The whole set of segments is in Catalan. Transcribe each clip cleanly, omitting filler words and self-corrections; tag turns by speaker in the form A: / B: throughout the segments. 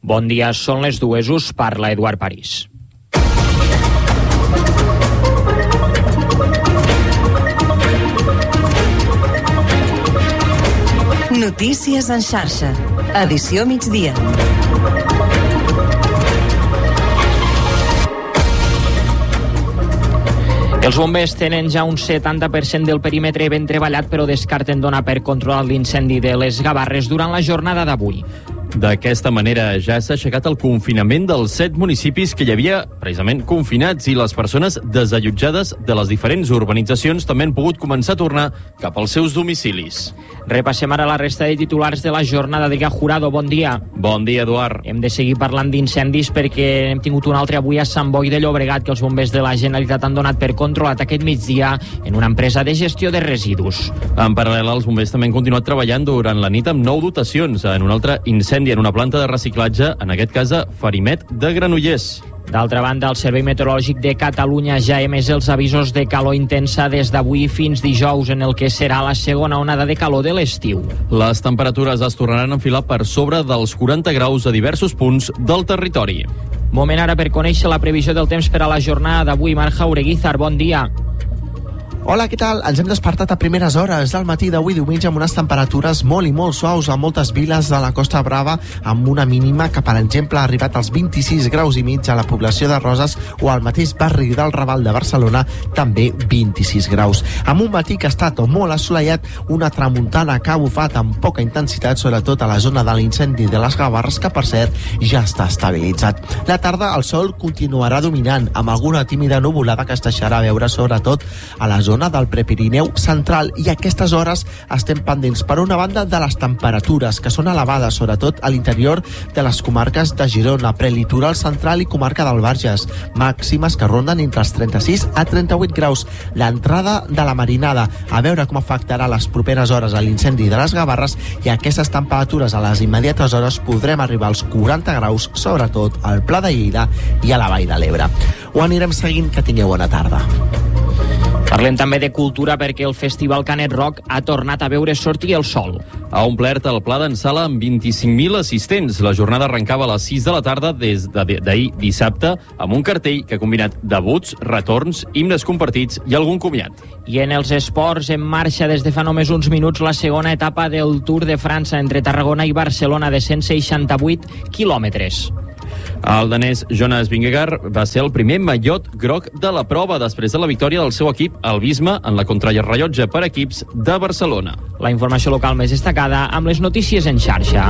A: Bon dia, són les 2, us parla Eduard París.
B: Notícies en xarxa. Edició migdia.
A: Els bombers tenen ja un 70% del perímetre ben treballat, però descarten donar per controlar l'incendi de les Gavarres durant la jornada d'avui.
C: D'aquesta manera ja s'ha aixecat el confinament dels 7 municipis que hi havia precisament confinats i les persones desallotjades de les diferents urbanitzacions també han pogut començar a tornar cap als seus domicilis.
A: Repassem ara la resta de titulars de la jornada. Adrià Jurado, bon dia.
C: Bon dia, Eduard.
A: Hem de seguir parlant d'incendis perquè hem tingut un altre avui a Sant Boi de Llobregat que els bombers de la Generalitat han donat per controlat aquest migdia en una empresa de gestió de residus.
C: En paral·lel, els bombers també han continuat treballant durant la nit amb 9 dotacions en un altre incendi en una planta de reciclatge, en aquest cas a Farimet de Granollers.
A: D'altra banda, el Servei Meteorològic de Catalunya ja ha emès els avisos de calor intensa des d'avui fins dijous, en el que serà la segona onada de calor de l'estiu.
C: Les temperatures es tornaran a enfilar per sobre dels 40 graus a diversos punts del territori.
A: Moment ara per conèixer la previsió del temps per a la jornada d'avui. Marc Jaureguizar, bon dia.
D: Hola, què tal? Ens hem despertat a primeres hores del matí d'avui diumenge amb unes temperatures molt i molt suaus a moltes viles de la Costa Brava, amb una mínima que, per exemple, ha arribat als 26 graus i mig a la població de Roses o al mateix barri del Raval de Barcelona, també 26 graus. Amb un matí que ha estat molt assolellat, una tramuntana que ha bufat amb poca intensitat, sobretot a la zona de l'incendi de les Gavarres, que, per cert, ja està estabilitzat. La tarda el sol continuarà dominant, amb alguna tímida nuvolada que es deixarà veure sobretot a la zona del Prepirineu central, i a aquestes hores estem pendents, per una banda, de les temperatures, que són elevades, sobretot a l'interior de les comarques de Girona, prelitoral central i comarca del Bages, màximes que ronden entre els 36 a 38 graus. L'entrada de la marinada, a veure com afectarà les properes hores a l'incendi de les Gavarres, i a aquestes temperatures a les immediates hores podrem arribar als 40 graus, sobretot al Pla de Lleida i a la Vall de l'Ebre. Ho anirem seguint, que tingueu bona tarda.
A: Parlem també de cultura perquè el Festival Canet Rock ha tornat a veure sortir el sol.
C: Ha omplert el Pla d'en Sala amb 25.000 assistents. La jornada arrencava a les 6 de la tarda des d'ahir dissabte amb un cartell que ha combinat debuts, retorns, himnes compartits i algun comiat.
A: I en els esports, en marxa des de fa només uns minuts la segona etapa del Tour de França entre Tarragona i Barcelona de 168 quilòmetres.
C: El danès Jonas Vingegaard va ser el primer mallot groc de la prova després de la victòria del seu equip, el Visma, en la contrarellotge per equips de Barcelona.
A: La informació local més destacada amb les notícies en xarxa.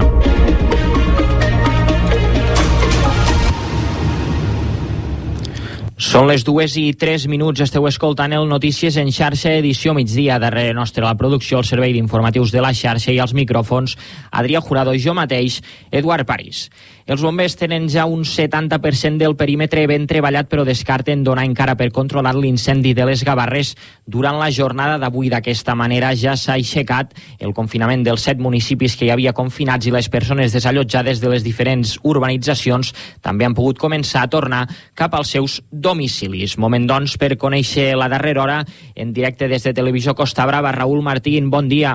A: Són les 2:03. Esteu escoltant el Notícies en xarxa, edició migdia. Darrere nostre la producció, el servei d'informatius de la xarxa, i els micròfons, Adrià Jurado i jo mateix, Eduard París. Els bombers tenen ja un 70% del perímetre ben treballat, però descarten donar encara per controlar l'incendi de les Gavarres durant la jornada d'avui. D'aquesta manera ja s'ha aixecat el confinament dels 7 municipis que hi havia confinats, i les persones desallotjades de les diferents urbanitzacions també han pogut començar a tornar cap als seus domicilis. Moment, doncs, per conèixer la darrera hora en directe des de Televisió Costa Brava. Raül Martín, bon dia.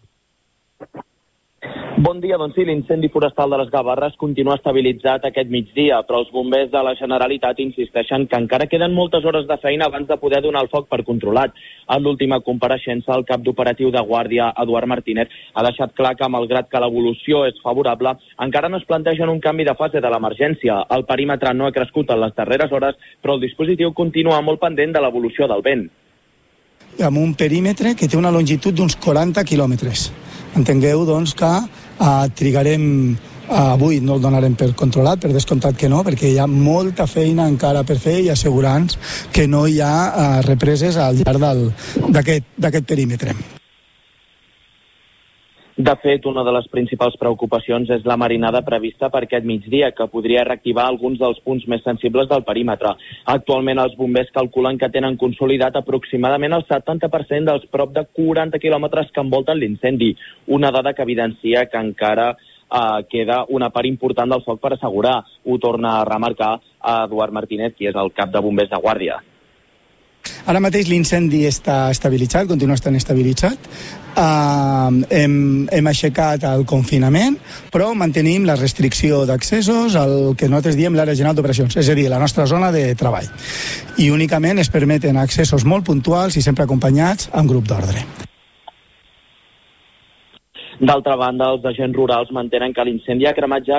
E: Bon dia, doncs sí, l'incendi forestal de les Gavarres continua estabilitzat aquest migdia, però els bombers de la Generalitat insisteixen que encara queden moltes hores de feina abans de poder donar el foc per controlat. En l'última compareixença, el cap d'operatiu de Guàrdia, Eduard Martínez, ha deixat clar que, malgrat que l'evolució és favorable, encara no es plantegen un canvi de fase de l'emergència. El perímetre no ha crescut en les darreres hores, però el dispositiu continua molt pendent de l'evolució del vent.
F: Amb un perímetre que té una longitud d'uns 40 quilòmetres. Entengueu, doncs, que trigarem, avui no el donarem per controlat, per descomptat que no, perquè hi ha molta feina encara per fer i assegurar-nos que no hi ha represes al llarg d'aquest perímetre.
E: De fet, una de les principals preocupacions és la marinada prevista per aquest migdia, que podria reactivar alguns dels punts més sensibles del perímetre. Actualment, els bombers calculen que tenen consolidat aproximadament el 70% dels prop de 40 quilòmetres que envolten l'incendi, una dada que evidencia que encara queda una part important del foc per assegurar. Ho torna a remarcar Eduard Martínez, qui és el cap de bombers de Guàrdia.
F: Ara mateix l'incendi està estabilitzat, continua estant estabilitzat. Hem aixecat el confinament, però mantenim la restricció d'accessos al que nosaltres diem l'àrea general d'operacions, és a dir, la nostra zona de treball. I únicament es permeten accessos molt puntuals i sempre acompanyats amb grup d'ordre.
E: D'altra banda, els agents rurals mantenen que l'incendi ha cremat ja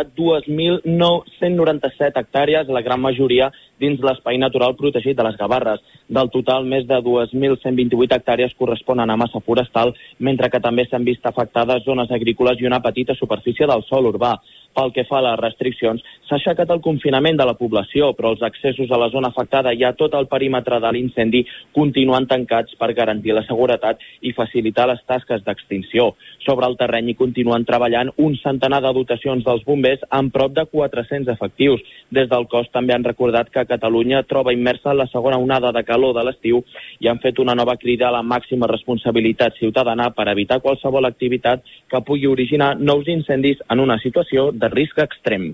E: 2.997 hectàrees, la gran majoria dins l'espai natural protegit de les Gavarres. Del total, més de 2.128 hectàrees corresponen a massa forestal, mentre que també s'han vist afectades zones agrícoles i una petita superfície del sòl urbà. Pel que fa a les restriccions, s'ha aixecat el confinament de la població, però els accessos a la zona afectada i a tot el perímetre de l'incendi continuen tancats per garantir la seguretat i facilitar les tasques d'extinció. Sobre el terreny hi continuen treballant un centenar de dotacions dels bombers amb prop de 400 efectius. Des del cos també han recordat que Catalunya troba immersa en la segona onada de calor de l'estiu i han fet una nova crida a la màxima responsabilitat ciutadana per evitar qualsevol activitat que pugui originar nous incendis en una situació de risc extrem.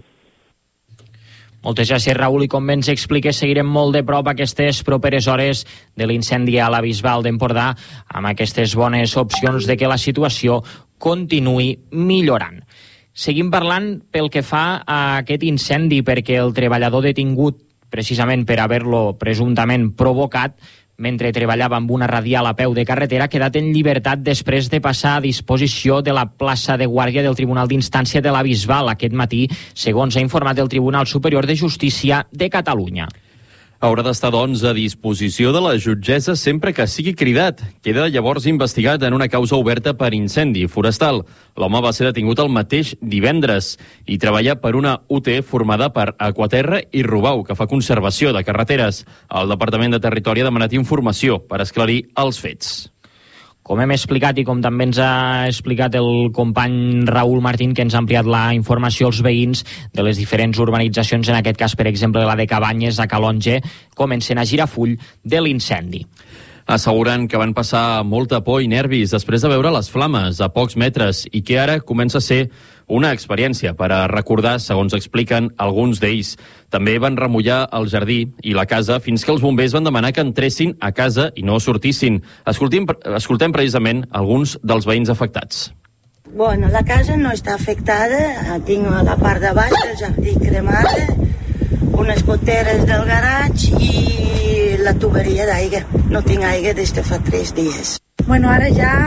A: Moltes gràcies, Raül, i com bé ens expliques, seguirem molt de prop aquestes properes hores de l'incendi a la Bisbal d'Empordà, amb aquestes bones opcions de que la situació continuï millorant. Seguim parlant pel que fa a aquest incendi, perquè el treballador detingut precisament per haver-lo presumptament provocat mentre treballava amb una radial a peu de carretera, ha quedat en llibertat després de passar a disposició de la plaça de guàrdia del Tribunal d'Instància de la Bisbal aquest matí, segons ha informat el Tribunal Superior de Justícia de Catalunya.
C: Haurà d'estar, doncs, a disposició de la jutgessa sempre que sigui cridat. Queda llavors investigat en una causa oberta per incendi forestal. L'home va ser detingut el mateix divendres i treballa per una UT formada per Aquaterra i Rubau, que fa conservació de carreteres. El Departament de Territori ha demanat informació per esclarir els fets.
A: Com hem explicat i com també ens ha explicat el company Raül Martín, que ens ha ampliat la informació, els veïns de les diferents urbanitzacions, en aquest cas, per exemple, la de Cabanyes, a Calonge, comencen a girar full de l'incendi.
C: Asseguren que van passar molta por i nervis després de veure les flames a pocs metres i que ara comença a ser una experiència per a recordar, segons expliquen alguns d'ells. També van remullar el jardí i la casa fins que els bombers van demanar que entressin a casa i no sortissin. Escoltem precisament alguns dels veïns afectats.
G: Bueno, la casa no està afectada, tinc la part de baix del jardí cremada, unes goteres del garatge i la tuberia d'aigua. No tinc aigua des de fa 3 dies.
H: Bueno, ara ja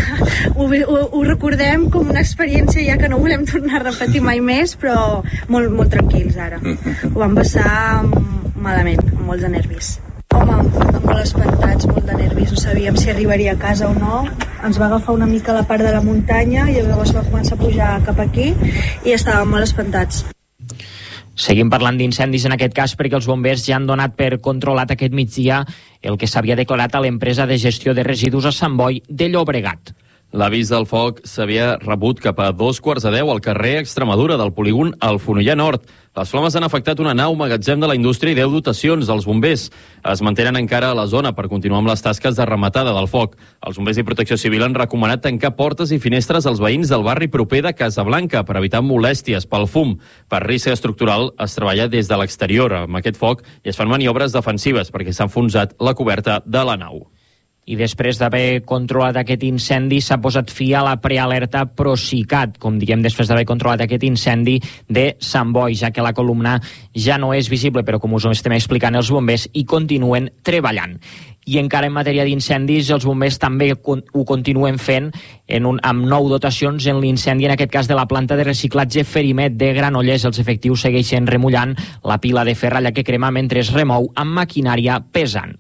H: ho recordem com una experiència ja que no volem tornar a repetir mai més, però molt tranquils ara. Ho vam passar malament, amb molts de nervis. Home, molt espantats, molt de nervis, no sabíem si arribaria a casa o no. Ens va agafar una mica la part de la muntanya i llavors va començar a pujar cap aquí i estàvem molt espantats.
A: Seguim parlant d'incendis en aquest cas perquè els bombers ja han donat per controlat aquest migdia el que s'havia declarat a l'empresa de gestió de residus a Sant Boi de Llobregat.
C: L'avís del foc s'havia rebut cap a 9:45 al carrer Extremadura del polígon Alfonollar Nord. Les flames han afectat una nau magatzem de la indústria i 10 dotacions dels bombers. Es mantenen encara a la zona per continuar amb les tasques de rematada del foc. Els bombers i Protecció Civil han recomanat tancar portes i finestres als veïns del barri proper de Casablanca per evitar molèsties pel fum. Per risc estructural es treballa des de l'exterior amb aquest foc i es fan maniobres defensives perquè s'ha enfonsat la coberta de la nau.
A: I després d'haver controlat aquest incendi s'ha posat fi a la prealerta Procicat, com diem, després d'haver controlat aquest incendi de Sant Boi, ja que la columna ja no és visible, però com us ho estem explicant, els bombers hi continuen treballant. I encara en matèria d'incendis, els bombers també ho continuen fent amb 9 dotacions en l'incendi, en aquest cas de la planta de reciclatge Ferimet de Granollers. Els efectius segueixen remullant la pila de ferralla que crema mentre es remou amb maquinària pesant.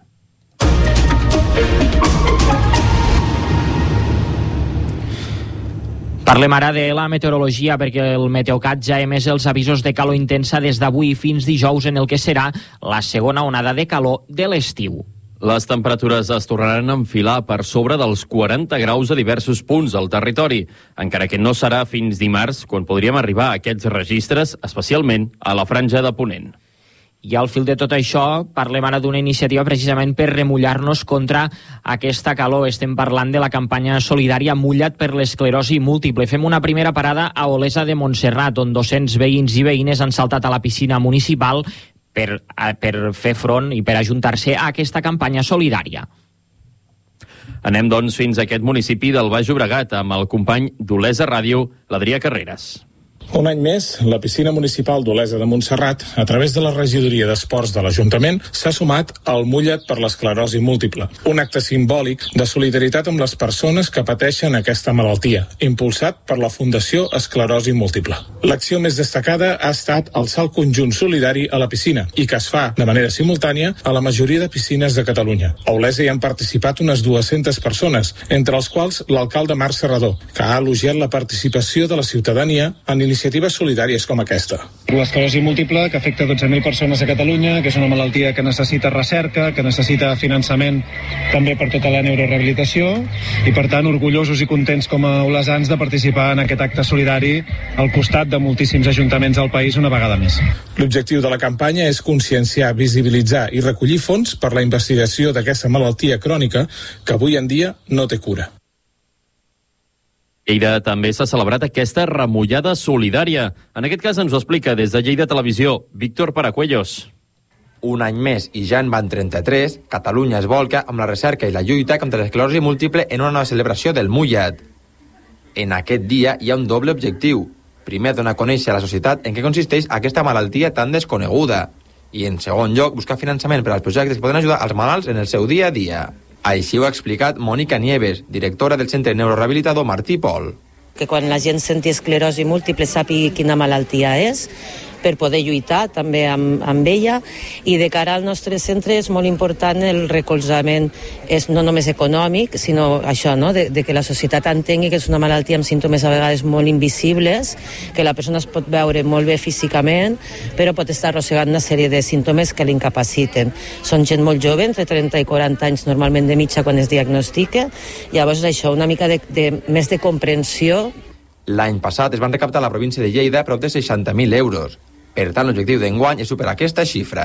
A: Parlem ara de la meteorologia perquè el Meteocat ja ha emès els avisos de calor intensa des d'avui fins dijous en el que serà la segona onada de calor de l'estiu.
C: Les temperatures es tornaran a enfilar per sobre dels 40 graus a diversos punts del territori, encara que no serà fins dimarts quan podríem arribar a aquests registres, especialment a la franja de Ponent.
A: I al fil de tot això, parlem ara d'una iniciativa precisament per remullar-nos contra aquesta calor. Estem parlant de la campanya solidària Mulla't per l'esclerosi múltiple. Fem una primera parada a Olesa de Montserrat, on 200 veïns i veïnes han saltat a la piscina municipal per fer front i per ajuntar-se a aquesta campanya solidària.
C: Anem, doncs, fins a aquest municipi del Baix Llobregat amb el company d'Olesa Ràdio, l'Adrià Carreras.
I: Un any més, la piscina municipal d'Olesa de Montserrat, a través de la regidoria d'esports de l'Ajuntament, s'ha sumat al Mullet per l'esclerosi múltiple, un acte simbòlic de solidaritat amb les persones que pateixen aquesta malaltia, impulsat per la Fundació Esclerosi Múltiple. L'acció més destacada ha estat alçar el conjunt solidari a la piscina i que es fa de manera simultània a la majoria de piscines de Catalunya. A Olesa hi han participat unes 200 persones, entre els quals l'alcalde Marc Serrador, que ha elogiat la participació de la ciutadania en iniciatives solidàries com aquesta.
J: L'esclerosi múltiple, que afecta 12.000 persones a Catalunya, que és una malaltia que necessita recerca, que necessita finançament també per tota la neurorehabilitació, i per tant orgullosos i contents com a olesans de participar en aquest acte solidari al costat de moltíssims ajuntaments del país una vegada més.
I: L'objectiu de la campanya és conscienciar, visibilitzar i recollir fons per la investigació d'aquesta malaltia crònica que avui en dia no té cura.
C: Lleida també s'ha celebrat aquesta remullada solidària. En aquest cas ens ho explica des de Lleida Televisió, Víctor Paracuellos.
K: Un any més, i ja en van 33, Catalunya es volca amb la recerca i la lluita contra l'esclerosi múltiple en una nova celebració del Mullet. En aquest dia hi ha un doble objectiu. Primer, donar a conèixer a la societat en què consisteix aquesta malaltia tan desconeguda. I, en segon lloc, buscar finançament per als projectes que poden ajudar als malalts en el seu dia a dia. Així ho ha explicat Mònica Nieves, directora del Centre Neurorehabilitador Martí Pol.
L: Que quan la gent senti esclerosi múltiple sàpiga quina malaltia és, per poder lluitar també amb ella, i de cara al nostre centre és molt important el recolzament, és no només econòmic, sinó això, no? de que la societat entengui que és una malaltia amb símptomes a vegades molt invisibles, que la persona es pot veure molt bé físicament, però pot estar arrossegant una sèrie de símptomes que l'incapaciten. Són gent molt jove, entre 30 i 40 anys normalment de mitja quan es diagnostica, llavors això, una mica més de comprensió.
K: L'any passat es van recaptar a la província de Lleida prop de 60.000 euros. Per tant, l'objectiu d'enguany és superar aquesta xifra.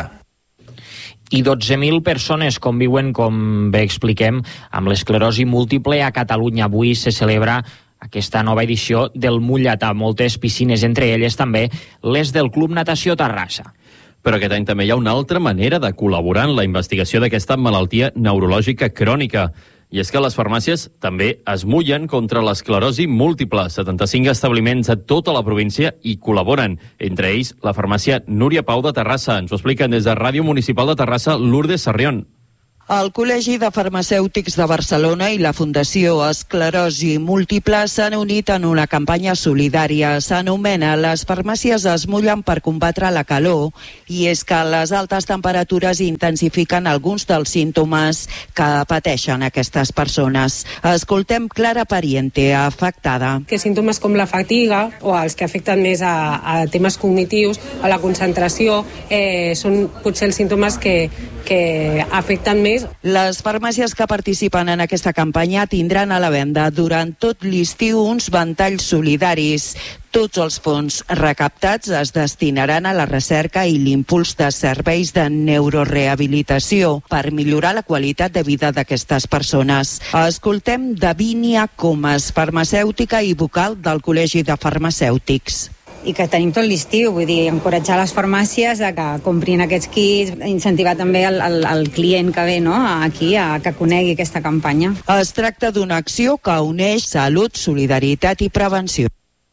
A: I 12.000 persones conviuen, com bé expliquem, amb l'esclerosi múltiple a Catalunya. Avui se celebra aquesta nova edició del Mullet a moltes piscines, entre elles també les del Club Natació Terrassa.
C: Però aquest any també hi ha una altra manera de col·laborar en la investigació d'aquesta malaltia neurològica crònica. I és que les farmàcies també es mullen contra l'esclerosi múltiple. 75 establiments a tota la província hi col·laboren. Entre ells, la farmàcia Núria Pau de Terrassa. Ens ho expliquen des de Ràdio Municipal de Terrassa, Lourdes Sarrión.
M: El Col·legi de Farmacèutics de Barcelona i la Fundació Esclerosi Múltiple s'han unit en una campanya solidària. S'anomena Les farmàcies es mullen per combatre la calor, i és que les altes temperatures intensifiquen alguns dels símptomes que pateixen aquestes persones. Escoltem Clara Pariente, afectada.
N: Que símptomes com la fatiga o els que afecten més a temes cognitius, a la concentració, són potser els símptomes que afecten més.
M: Les farmàcies que participen en aquesta campanya tindran a la venda durant tot l'estiu uns ventalls solidaris. Tots els fons recaptats es destinaran a la recerca i l'impuls de serveis de neurorehabilitació per millorar la qualitat de vida d'aquestes persones. Escoltem Davínia Comas, farmacèutica i vocal del Col·legi de Farmacèutics.
O: I que tenim tot l'estiu, vull dir, encoratjar les farmàcies a que comprin aquests kits, incentivar també el client que ve, no?, aquí a que conegui aquesta campanya.
M: Es tracta d'una acció que uneix salut, solidaritat i prevenció.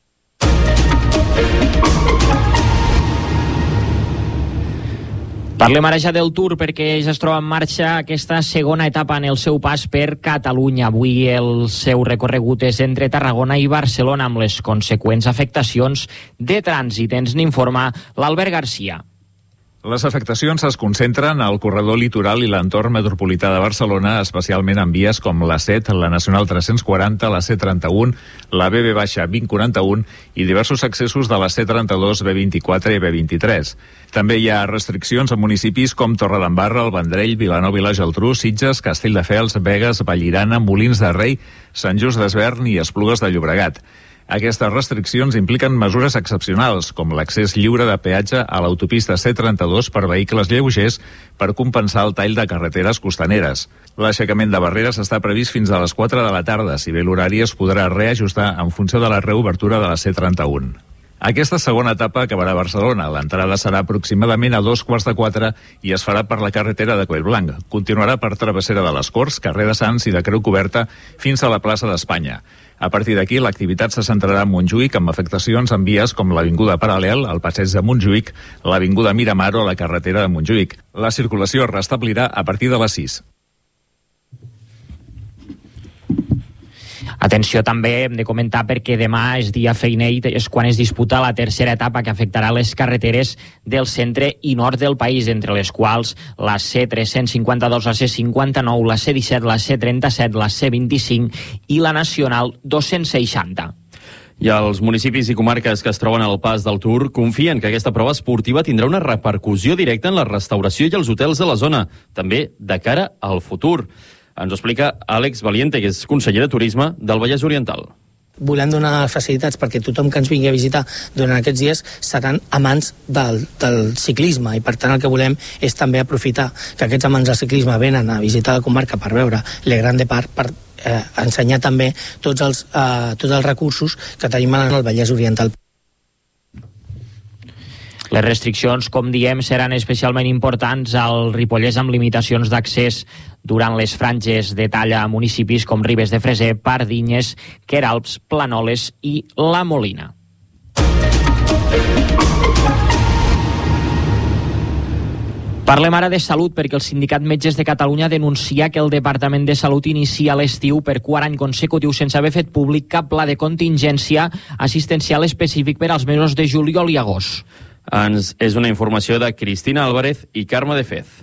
A: Parlem ara ja del Tour perquè ja es troba en marxa aquesta segona etapa en el seu pas per Catalunya. Avui el seu recorregut és entre Tarragona i Barcelona amb les conseqüents afectacions de trànsit. Ens n'informa l'Albert Garcia.
P: Les afectacions es concentren al corredor litoral i l'entorn metropolità de Barcelona, especialment en vies com la 7, la Nacional 340, la C31, la BB-2041 i diversos accessos de la C32, B24 i B23. També hi ha restriccions a municipis com Torredembarra, el Vendrell, Vilanova i la Geltrú, Sitges, Castelldefels, Begues, Vallirana, Molins de Rei, Sant Just Desvern i Esplugues de Llobregat. Aquestes restriccions impliquen mesures excepcionals, com l'accés lliure de peatge a l'autopista C32 per vehicles lleugers per compensar el tall de carreteres costaneres. L'aixecament de barreres està previst fins a les 4 de la tarda, si bé l'horari es podrà reajustar en funció de la reobertura de la C31. Aquesta segona etapa acabarà a Barcelona. L'entrada serà aproximadament a 3:45 i es farà per la carretera de Collblanc. Continuarà per Travessera de les Corts, carrer de Sants i de Creu Coberta fins a la plaça d'Espanya. A partir d'aquí, l'activitat se centrarà a Montjuïc amb afectacions en vies com l'Avinguda Paral·lel, el Passeig de Montjuïc, l'Avinguda Miramar o la carretera de Montjuïc. La circulació es restablirà a partir de les 6.
A: Atenció també, hem de comentar perquè demà és dia feinell, és quan es disputa la tercera etapa que afectarà les carreteres del centre i nord del país, entre les quals la C352, la C59, la C17, la C37, la C25 i la Nacional 260.
C: I els municipis i comarques que es troben al pas del Tour confien que aquesta prova esportiva tindrà una repercussió directa en la restauració i els hotels de la zona, també de cara al futur. Ens ho explica Àlex Valiente, que és conseller de Turisme del Vallès Oriental.
Q: Volem donar facilitats perquè tothom que ens vingui a visitar durant aquests dies seran amants del ciclisme, i per tant el que volem és també aprofitar que aquests amants del ciclisme venen a visitar la comarca per veure Le Grande Parc, per ensenyar també tots els recursos que tenim en el Vallès Oriental.
A: Les restriccions, com diem, seran especialment importants al Ripollès, amb limitacions d'accés durant les franges de talla a municipis com Ribes de Freser, Pardinyes, Queralbs, Planoles i La Molina. Parlem ara de salut, perquè el Sindicat Metges de Catalunya denuncia que el Departament de Salut inicia l'estiu per quart any consecutiu sense haver fet públic cap pla de contingència assistencial específic per als mesos de juliol i agost. És una informació de Cristina Álvarez i Carme de Fez.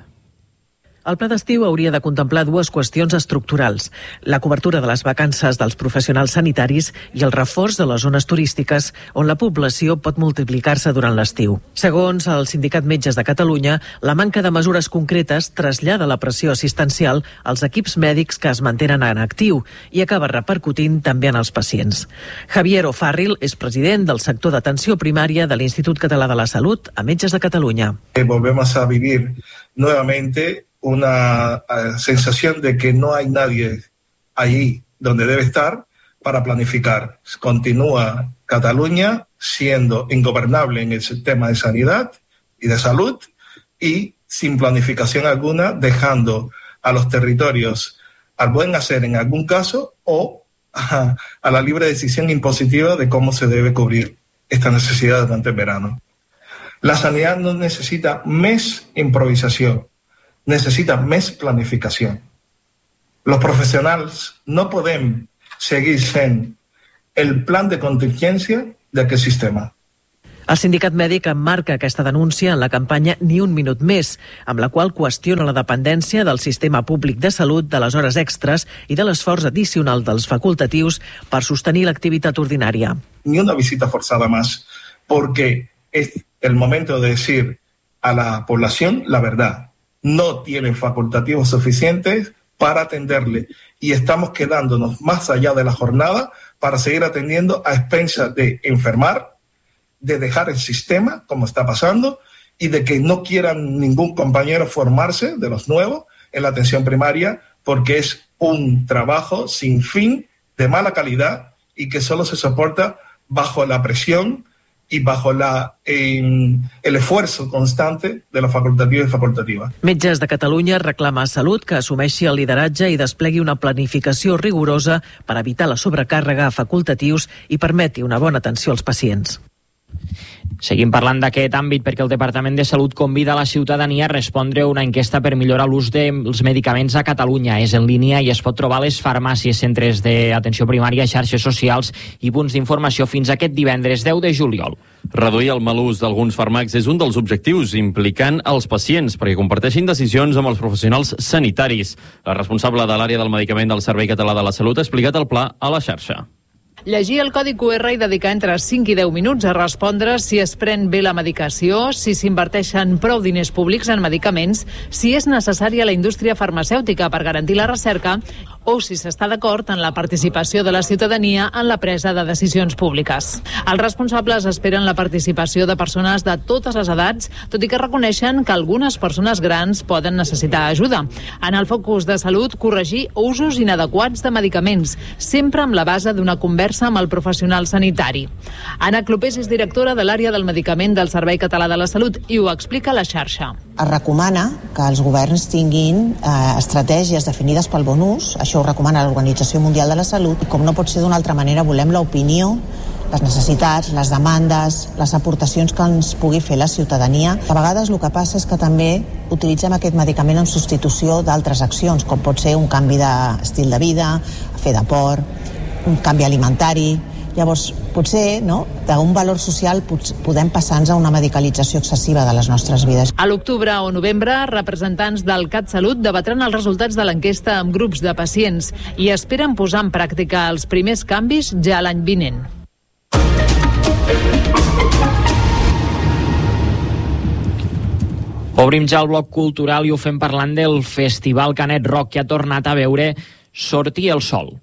R: El pla d'estiu hauria de contemplar dues qüestions estructurals: la cobertura de les vacances dels professionals sanitaris i el reforç de les zones turístiques on la població pot multiplicar-se durant l'estiu. Segons el Sindicat Metges de Catalunya, la manca de mesures concretes trasllada la pressió assistencial als equips mèdics que es mantenen en actiu i acaba repercutint també en els pacients. Javier O'Farrill és president del sector d'atenció primària de l'Institut Català de la Salut a Metges de Catalunya.
S: Volvemos a vivir nuevamente una sensación de que no hay nadie allí donde debe estar para planificar. Continúa Cataluña siendo ingobernable en el sistema de sanidad y de salud y sin planificación alguna, dejando a los territorios al buen hacer en algún caso o a la libre decisión impositiva de cómo se debe cubrir esta necesidad durante el verano. La sanidad no necesita más improvisación, necesita més planificació. Los professionals no podem seguir sent el plan de contingència d'aquest sistema.
R: El sindicat mèdic emmarca aquesta denúncia en la campanya Ni un minut més, amb la qual qüestiona la dependència del sistema públic de salut de les hores extres i de l'esforç addicional dels facultatius per sostenir l'activitat ordinària.
S: Ni una visita forzada más, porque es el momento de decir a la población la verdad. No tienen facultativos suficientes para atenderle y estamos quedándonos más allá de la jornada para seguir atendiendo a expensas de enfermar, de dejar el sistema como está pasando y de que no quieran ningún compañero formarse de los nuevos en la atención primaria, porque es un trabajo sin fin, de mala calidad y que solo se soporta bajo la presión y bajo el esfuerzo constante de los facultativos y facultativas.
R: Metges de Catalunya reclama a Salut que assumeixi el lideratge i desplegui una planificació rigorosa per evitar la sobrecàrrega a facultatius i permeti una bona atenció als pacients.
A: Seguim parlant d'aquest àmbit perquè el Departament de Salut convida a la ciutadania a respondre una enquesta per millorar l'ús dels medicaments a Catalunya. És en línia i es pot trobar a les farmàcies, centres d'atenció primària, xarxes socials i punts d'informació fins aquest divendres 10 de juliol.
C: Reduir el mal ús d'alguns fàrmacs és un dels objectius, implicant els pacients perquè comparteixin decisions amb els professionals sanitaris. La responsable de l'àrea del medicament del Servei Català de la Salut ha explicat el pla a la xarxa.
T: Llegir el codi QR i dedicar entre 5 i 10 minuts a respondre si es pren bé la medicació, si s'inverteixen prou diners públics en medicaments, si és necessària la indústria farmacèutica per garantir la recerca o si s'està d'acord en la participació de la ciutadania en la presa de decisions públiques. Els responsables esperen la participació de persones de totes les edats, tot i que reconeixen que algunes persones grans poden necessitar ajuda. En el focus de salut, corregir usos inadequats de medicaments, sempre amb la base d'una conversa amb el professional sanitari. Anna Clopés és directora de l'àrea del medicament del Servei Català de la Salut i ho explica a la xarxa.
U: Es recomana que els governs tinguin estratègies definides pel bon ús, això ho recomana l'Organització Mundial de la Salut, i com no pot ser d'una altra manera volem l'opinió, les necessitats, les demandes, les aportacions que ens pugui fer la ciutadania. A vegades el que passa és que també utilitzem aquest medicament en substitució d'altres accions, com pot ser un canvi d'estil de vida, fer d'esport, un canvi alimentari. Llavors, potser, d'un valor social podem passar-nos a una medicalització excessiva de les nostres vides.
T: A l'octubre o novembre, representants del CatSalut debatran els resultats de l'enquesta amb grups de pacients i esperen posar en pràctica els primers canvis ja l'any vinent.
A: Obrim ja el bloc cultural i ho fem parlant del Festival Canet Rock, que ha tornat a veure sortir el sol.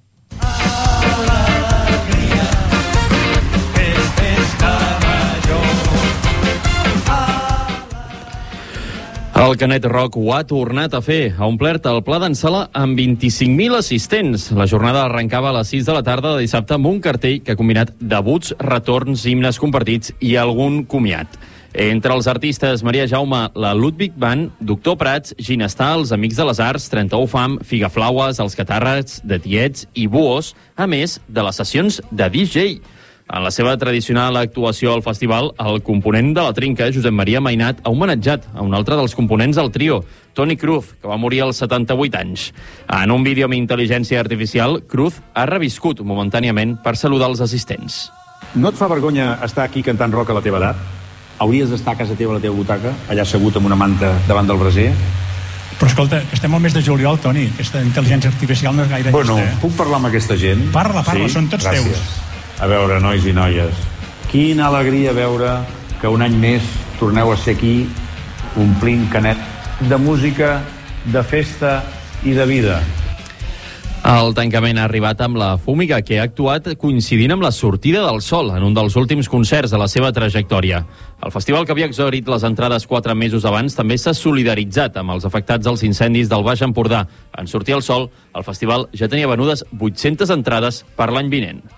C: El Canet Rock ho ha tornat a fer. Ha omplert el pla d'en-sala amb 25.000 assistents. La jornada arrencava a les 6 de la tarda de dissabte amb un cartell que ha combinat debuts, retorns, himnes compartits i algun comiat. Entre els artistes, Maria Jaume, la Ludwig Band, Doctor Prats, Ginestar, els Amics de les Arts, 31 Fam, Figaflaues, els Catàrrecs, de Tiets i Buos, a més de les sessions de DJ. En la seva tradicional actuació al festival, el component de la Trinca, Josep Maria Mainat, ha homenatjat a un altre dels components del trio, Toni Cruz, que va morir als 78 anys. En un vídeo amb intel·ligència artificial, Cruz ha reviscut momentàniament per saludar els assistents.
V: No et fa vergonya estar aquí cantant rock a la teva edat? Hauries d'estar a casa teva a la teva butaca, allà assegut amb una manta davant del braser?
W: Però escolta, estem al mes de juliol, Toni. Aquesta intel·ligència artificial no és gaire
V: llista. Bueno, puc parlar amb aquesta gent?
W: Parla, sí? Són tots
V: Gràcies.
W: teus.
V: A veure, nois i noies, quina alegria veure que un any més torneu a ser aquí omplint Canet de música, de festa i de vida.
C: El tancament ha arribat amb la Fúmiga, que ha actuat coincidint amb la sortida del sol en un dels últims concerts de la seva trajectòria. El festival, que havia exhaurit les entrades 4 mesos abans, també s'ha solidaritzat amb els afectats als incendis del Baix Empordà. En sortir el sol, el festival ja tenia venudes 800 entrades per l'any vinent.